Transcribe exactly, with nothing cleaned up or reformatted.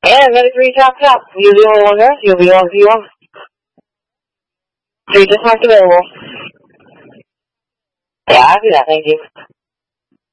And ready three top top. You zero one there. You'll be on zero. Three just marked available. Yeah, I see that. Thank you.